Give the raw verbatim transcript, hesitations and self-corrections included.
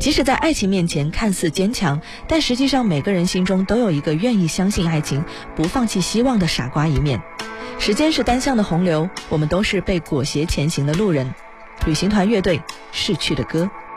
即使在爱情面前看似坚强，但实际上每个人心中都有一个愿意相信爱情，不放弃希望的傻瓜一面。时间是单向的洪流，我们都是被裹挟前行的路人。旅行团乐队逝去的歌。